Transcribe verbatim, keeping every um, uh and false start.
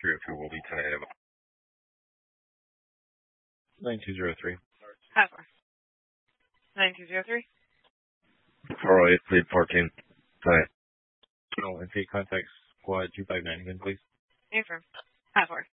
three oh two will be tentative. nine two zero three. High four. nine two zero three. four oh eight, lead fourteen. Hi. No, and take contact squad two five nine again, please. Affirm. High four.